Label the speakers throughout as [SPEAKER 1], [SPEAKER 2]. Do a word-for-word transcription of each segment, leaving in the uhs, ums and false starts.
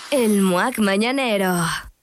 [SPEAKER 1] El Muac Mañanero.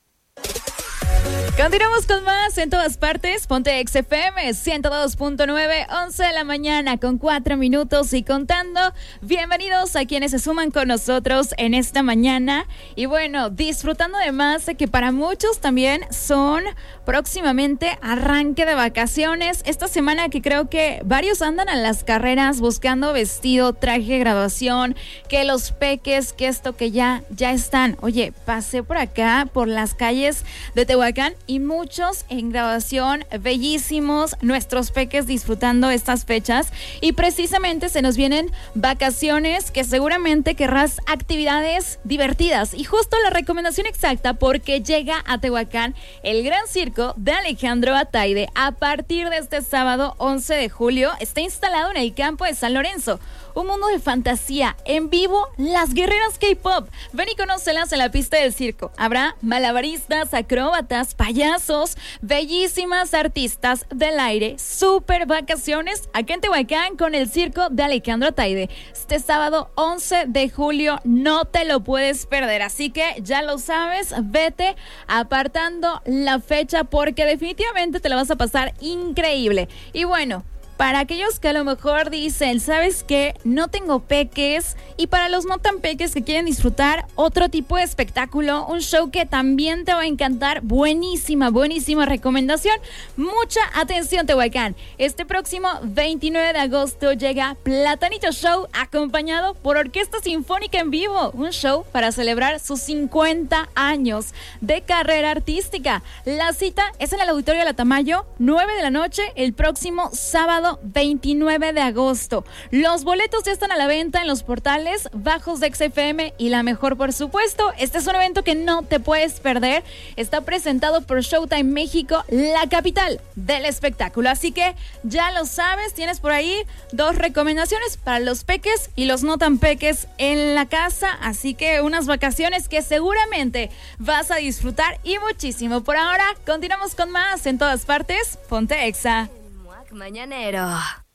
[SPEAKER 2] Continuamos con más en todas partes. Ponte X F M ciento dos punto nueve, once de la mañana con cuatro minutos y contando. Bienvenidos a quienes se suman con nosotros en esta mañana. Y bueno, disfrutando además de que para muchos también son próximamente arranque de vacaciones. Esta semana que creo que varios andan a las carreras buscando vestido, traje de graduación, que los peques, que esto, que ya, ya están. Oye, pasé por acá, por las calles de Tehuacán, y muchos en graduación, bellísimos, nuestros peques disfrutando estas fechas, y precisamente se nos vienen vacaciones que seguramente querrás actividades divertidas, y justo la recomendación exacta porque llega a Tehuacán el Gran Circo de Alejandro Ataide. A partir de este sábado once de julio está instalado en el campo de San Lorenzo. Un mundo de fantasía, en vivo, las guerreras K-pop. Ven y conócelas en la pista del circo. Habrá malabaristas, acróbatas, payasos, bellísimas artistas del aire. Super vacaciones acá en Tehuacán con el circo de Alejandro Ataide. Este sábado once de julio no te lo puedes perder. Así que ya lo sabes, vete apartando la fecha porque definitivamente te la vas a pasar increíble. Y bueno, para aquellos que a lo mejor dicen, ¿sabes qué? No tengo peques. Y para los no tan peques que quieren disfrutar otro tipo de espectáculo, un show que también te va a encantar. Buenísima, buenísima recomendación. Mucha atención, Tehuacán. Este próximo veintinueve de agosto llega Platanito Show, acompañado por Orquesta Sinfónica en Vivo. Un show para celebrar sus cincuenta años de carrera artística. La cita es en el Auditorio de la Tamayo, nueve de la noche, el próximo sábado veintinueve de agosto. Los boletos ya están a la venta en los portales bajos de X F M y La Mejor, por supuesto. Este es un evento que no te puedes perder. Está presentado por Showtime México, la capital del espectáculo. Así que ya lo sabes, tienes por ahí dos recomendaciones para los peques y los no tan peques en la casa. Así que unas vacaciones que seguramente vas a disfrutar y muchísimo. Por ahora, continuamos con más en todas partes. Ponte Exa.
[SPEAKER 1] Mañanero.